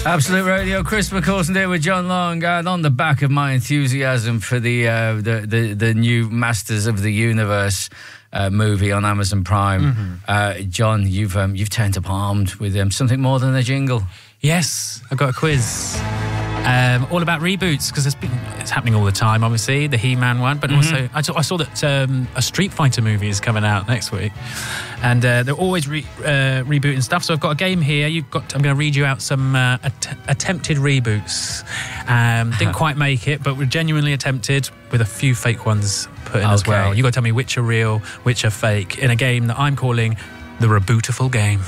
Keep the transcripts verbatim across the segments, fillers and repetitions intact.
Absolute Radio, Chris McCausland here with John Long, and on the back of my enthusiasm for the uh, the, the the new Masters of the Universe uh, movie on Amazon Prime, mm-hmm. uh, John, you've um, you've turned up armed with um, something more than a jingle. Yes, I've got a quiz. Um, all about reboots, because it's, it's happening all the time, obviously, the He-Man one, but mm-hmm. also I, t- I saw that um, a Street Fighter movie is coming out next week, and uh, they're always re- uh, rebooting stuff, so I've got a game here. You've got. I'm going to read you out some uh, att- attempted reboots. Um, didn't quite make it, but were genuinely attempted, with a few fake ones put in okay. as well. You've got to tell me which are real, which are fake, in a game that I'm calling the Rebootiful Game.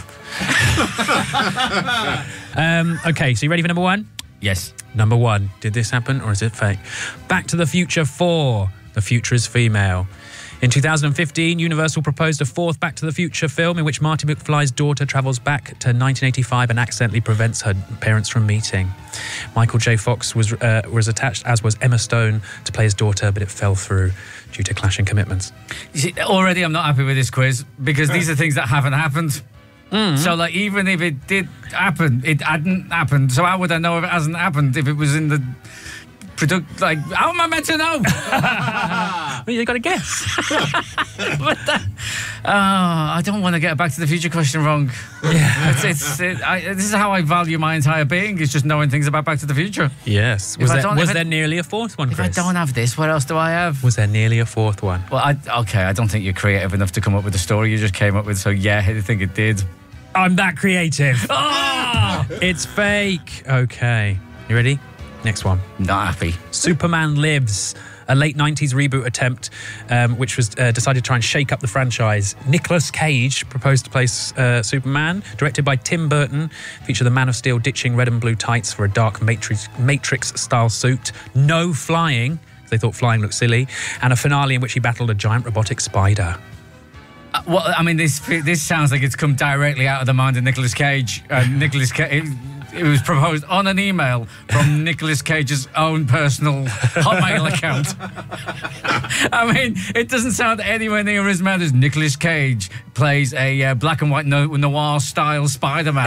um, okay, so you ready for number one? Yes. Number one, did this happen or is it fake? Back to the Future four, The Future is Female. In two thousand fifteen, Universal proposed a fourth Back to the Future film in which Marty McFly's daughter travels back to nineteen eighty-five and accidentally prevents her parents from meeting. Michael J. Fox was uh, was attached, as was Emma Stone, to play his daughter, but it fell through due to clashing commitments. You see, already I'm not happy with this quiz, because these are things that haven't happened. Mm. So, like, even if it did happen, it hadn't happened. So how would I know if it hasn't happened if it was in the product? Like, how am I meant to know? Well, you got to guess. But that, oh, I don't want to get a Back to the Future question wrong. Yeah, it's, it's it, I, this is how I value my entire being. Is just knowing things about Back to the Future. Yes. Was, there, was there I, nearly a fourth one, Chris? Chris? If I don't have this, what else do I have? Was there nearly a fourth one? Well, I, okay, I don't think you're creative enough to come up with the story you just came up with. So yeah, I think it did. I'm that creative. Oh! It's fake. Okay. You ready? Next one. Not happy. Superman Lives, a late nineties reboot attempt, um, which was uh, decided to try and shake up the franchise. Nicolas Cage proposed to play uh, Superman, directed by Tim Burton, featured the Man of Steel ditching red and blue tights for a dark Matrix, Matrix-style suit. No flying, they thought flying looked silly, and a finale in which he battled a giant robotic spider. Uh, well, I mean, this this sounds like it's come directly out of the mind of Nicolas Cage. Uh, Nicolas Cage. It, it was proposed on an email from Nicolas Cage's own personal Hotmail account. I mean, it doesn't sound anywhere near as mad as Nicolas Cage plays a uh, black and white no- noir-style Spider-Man.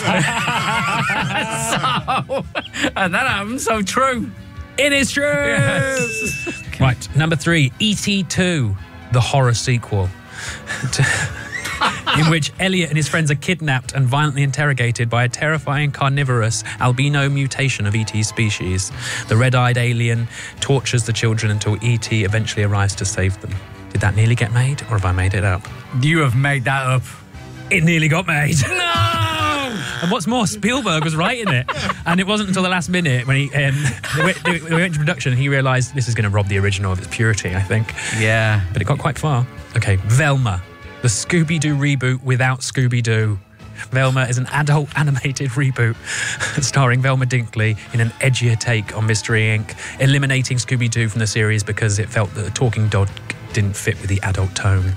So, and that happened, so true. It is true! Yes. Okay. Right, number three, E T two, the horror sequel. In which Elliot and his friends are kidnapped and violently interrogated by a terrifying carnivorous albino mutation of E T's species. The red-eyed alien tortures the children until E T eventually arrives to save them. Did that nearly get made, or have I made it up? You have made that up. It nearly got made. No! And what's more, Spielberg was writing it. And it wasn't until the last minute when he um, they, went, they went to production and he realised this is going to rob the original of its purity, I think. Yeah. But it got quite far. Okay, Velma, the Scooby-Doo reboot without Scooby-Doo. Velma is an adult animated reboot starring Velma Dinkley in an edgier take on Mystery Incorporated, eliminating Scooby-Doo from the series because it felt that the talking dog didn't fit with the adult tone.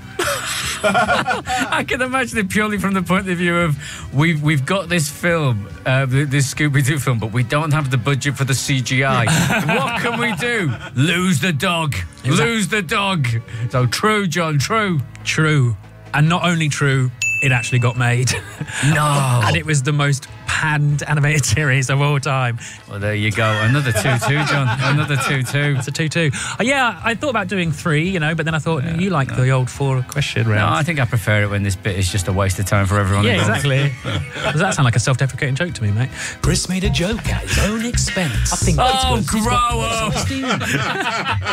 I can imagine it purely from the point of view of we've we've got this film, uh, this Scooby-Doo film, but we don't have the budget for the C G I. What can we do? Lose the dog. Exactly. Lose the dog. So true, John. True. True. And not only true, it actually got made. No. And it was the most panned animated series of all time. Well, there you go. Another two two, John. Another two two. It's a two two. Uh, yeah, I thought about doing three, you know, but then I thought, yeah, you like no. the old four question round. No, I think I prefer it when this bit is just a waste of time for everyone. Yeah, exactly. Does that sound like a self-deprecating joke to me, mate? Chris made a joke at his own expense. I think oh, grow up!